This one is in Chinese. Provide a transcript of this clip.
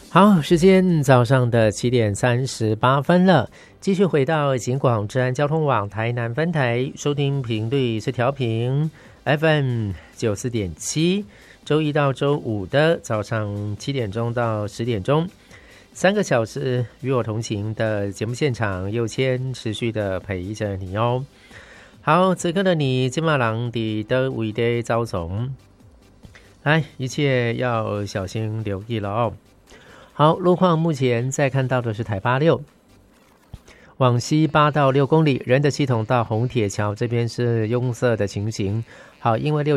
好，时间早上的7:38了，继续回到警广治安交通网台南分台，收听频率是调频 FM 94.7，周一到周五的早上7点钟到10点钟，3个小时与我同行的节目现场，佑谦持续的陪着你哦。好，此刻的你金马郎的为的遭总，来，一切要小心留意了哦。好，路况目前在看到的是台86往西8到6公里，仁德系统到红铁桥这边是拥塞的情形。好，因为